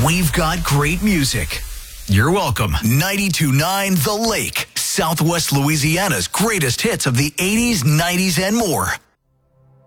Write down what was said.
We've got great music. You're welcome. 92.9 The Lake, Southwest Louisiana's greatest hits of the 80s, 90s, and more.